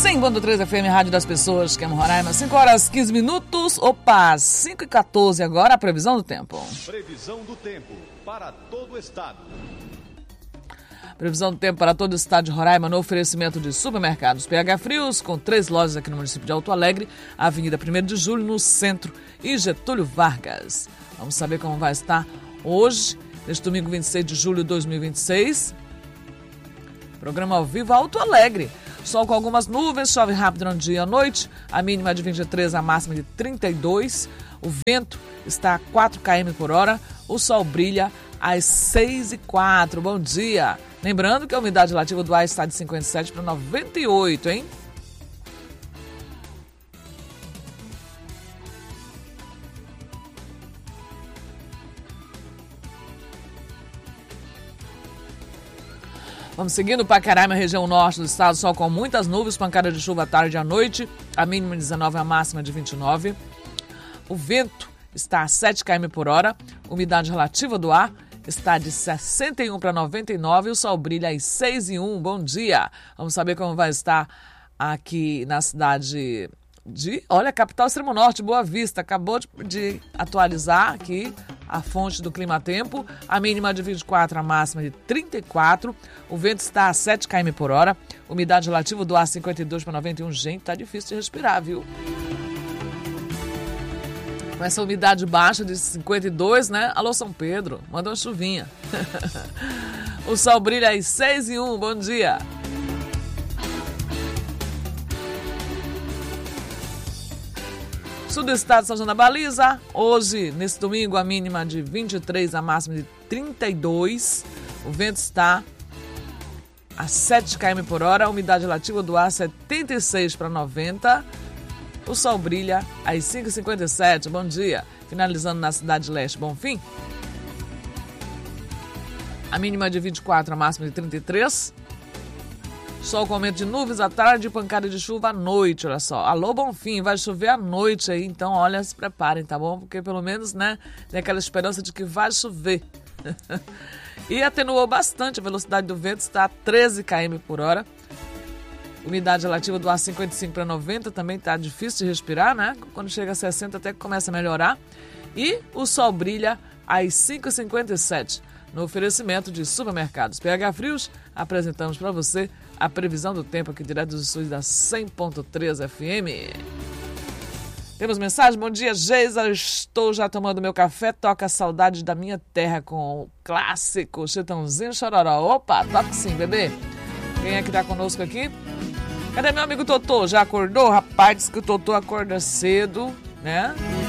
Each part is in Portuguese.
100.3 FM, Rádio das Pessoas, que é Roraima, 5 horas 15 minutos. Opa, 5h14 agora, a previsão do tempo. Previsão do tempo para todo o estado. Previsão do tempo para todo o estado de Roraima no oferecimento de supermercados PH Frios, com 3 lojas aqui no município de Alto Alegre, Avenida 1º de Julho, no centro, e Getúlio Vargas. Vamos saber como vai estar hoje, neste domingo 26 de julho de 2026. Programa ao vivo Alto Alegre. Sol com algumas nuvens, chove rápido no dia e à noite, a mínima de 23, a máxima de 32. O vento está a 4 km por hora, o sol brilha às 6h04. Bom dia! Lembrando que a umidade relativa do ar está de 57 para 98, hein? Vamos seguindo para Caraima, região norte do estado, sol com muitas nuvens, pancada de chuva à tarde e à noite, a mínima de 19, a máxima de 29. O vento está a 7 km por hora, umidade relativa do ar está de 61 para 99 e o sol brilha às 6h01. Bom dia! Vamos saber como vai estar aqui na cidade capital extremo norte, Boa Vista. Acabou de atualizar aqui a fonte do clima-tempo, a mínima de 24, a máxima de 34, o vento está a 7 km por hora, umidade relativa do ar 52 para 91, gente, tá difícil de respirar, viu? Com essa umidade baixa de 52, né? Alô, São Pedro, manda uma chuvinha. O sol brilha às 6h01, bom dia! Sul do estado de São João da Baliza, hoje, nesse domingo, a mínima de 23, a máxima de 32. O vento está a 7 km por hora, a umidade relativa do ar 76 para 90. O sol brilha às 5h57, bom dia. Finalizando na cidade leste, Bonfim. A mínima de 24, a máxima de 33. Sol com aumento de nuvens à tarde e pancada de chuva à noite, olha só. Alô, Bonfim, vai chover à noite aí, então, olha, se preparem, tá bom? Porque pelo menos, né, tem aquela esperança de que vai chover. E atenuou bastante, a velocidade do vento está a 13 km por hora. Umidade relativa do ar 55 para 90, também tá difícil de respirar, né? Quando chega a 60 até que começa a melhorar. E o sol brilha às 5h57. No oferecimento de supermercados PH Frios, apresentamos para você a previsão do tempo aqui direto dos estúdios da 100.3 FM. Temos mensagem? Bom dia, Geisa. Estou já tomando meu café. Toca a saudade da minha terra com o clássico Chitãozinho Chororó. Opa, toca sim, bebê. Quem é que tá conosco aqui? Cadê meu amigo Totô? Já acordou? Rapaz, diz que o Totô acorda cedo, né?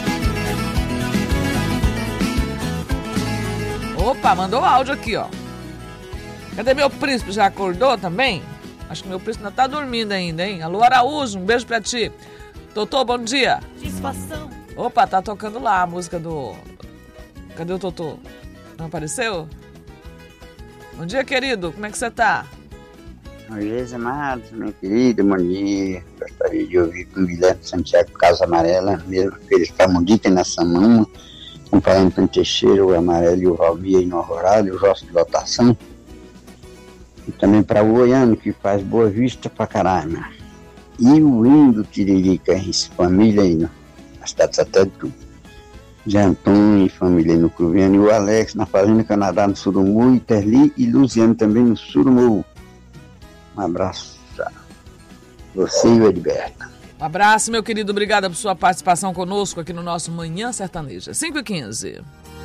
Opa, mandou áudio aqui, ó. Cadê meu príncipe? Já acordou também? Acho que meu príncipe ainda tá dormindo ainda, hein? Alô, Araújo, um beijo pra ti. Totô, bom dia. Opa, tá tocando lá a música do... Cadê o Totô? Não apareceu? Bom dia, querido. Como é que você tá? Bom dia, amados, minha querida, bom dia. Gostaria de ouvir com o Guilherme Santiago Casa Amarela, mesmo que eles estavam ditas nessa mão, comparando com o Teixeira, o Amarelo e o Valmir aí no Alvorada, e o Josso de Lotação. E também para o Goiano, que faz Boa Vista pra caralho. E o lindo Tiririca, essa família aí, na cidade de Satélite, de Antônio e família aí no Cruviano, e o Alex na Fazenda Canadá, no Surumu, e Terli e Luciano também no Surumu. Um abraço a você e o Edberto. Um abraço, meu querido. Obrigada por sua participação conosco aqui no nosso Manhã Sertaneja. 5h15.